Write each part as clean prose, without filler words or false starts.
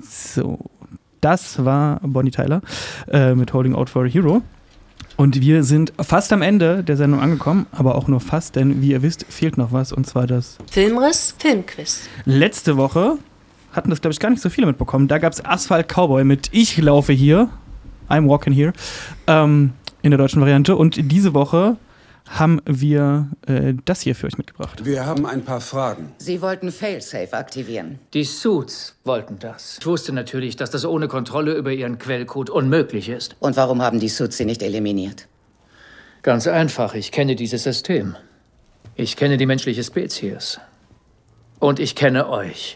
So, das war Bonnie Tyler mit Holding Out for a Hero. Und wir sind fast am Ende der Sendung angekommen, aber auch nur fast, denn wie ihr wisst, fehlt noch was, und zwar das Filmriss Filmquiz. Letzte Woche hatten das, glaube ich, gar nicht so viele mitbekommen. Da gab es Asphalt Cowboy mit Ich laufe hier, I'm walking here, in der deutschen Variante. Und diese Woche haben wir das hier für euch mitgebracht. Wir haben ein paar Fragen. Sie wollten Failsafe aktivieren. Die Suits wollten das. Ich wusste natürlich, dass das ohne Kontrolle über ihren Quellcode unmöglich ist. Und warum haben die Suits sie nicht eliminiert? Ganz einfach, ich kenne dieses System. Ich kenne die menschliche Spezies. Und ich kenne euch.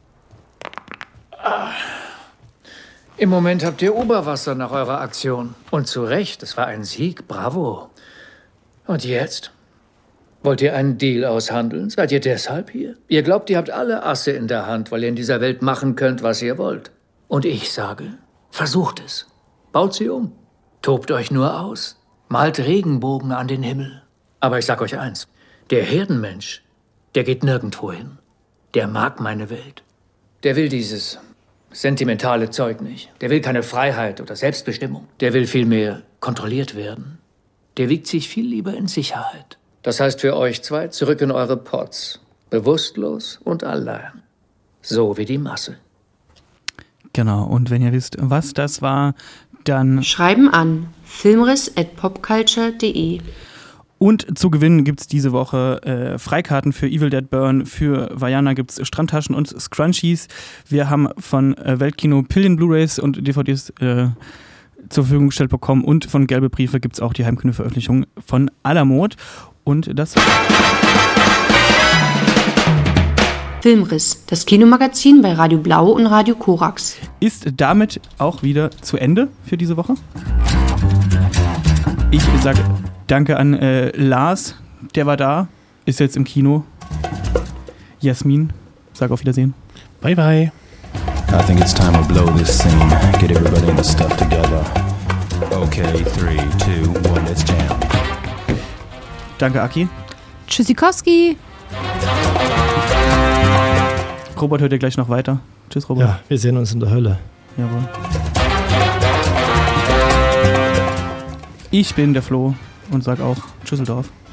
Im Moment habt ihr Oberwasser nach eurer Aktion. Und zu Recht, es war ein Sieg, bravo. Und jetzt? Wollt ihr einen Deal aushandeln? Seid ihr deshalb hier? Ihr glaubt, ihr habt alle Asse in der Hand, weil ihr in dieser Welt machen könnt, was ihr wollt. Und ich sage, versucht es. Baut sie um. Tobt euch nur aus. Malt Regenbogen an den Himmel. Aber ich sag euch eins. Der Herdenmensch, der geht nirgendwo hin. Der mag meine Welt. Der will dieses sentimentale Zeug nicht. Der will keine Freiheit oder Selbstbestimmung. Der will vielmehr kontrolliert werden. Der wiegt sich viel lieber in Sicherheit. Das heißt für euch zwei, zurück in eure Pods. Bewusstlos und allein. So wie die Masse. Genau, und wenn ihr wisst, was das war, dann Schreiben an filmriss@popculture.de. Und zu gewinnen gibt es diese Woche Freikarten für Evil Dead Burn, für Vajana gibt es Strandtaschen und Scrunchies. Wir haben von Weltkino Pillen Blu-rays und DVDs zur Verfügung gestellt bekommen, und von Gelbe Briefe gibt es auch die Heimkino-Veröffentlichung von Alamod. Und das Filmriss, das Kinomagazin bei Radio Blau und Radio Korax. Ist damit auch wieder zu Ende für diese Woche. Ich sage danke an Lars, der war da, ist jetzt im Kino. Jasmin, sag auf Wiedersehen. Bye bye. I think it's time to blow this scene. Get everybody in the stuff together. Okay, 3, 2, 1, let's jam. Danke, Aki. Tschüssikowski. Robert hört ihr gleich noch weiter. Tschüss, Robert. Ja, wir sehen uns in der Hölle. Jawohl. Ich bin der Flo und sag auch Tschüsseldorf.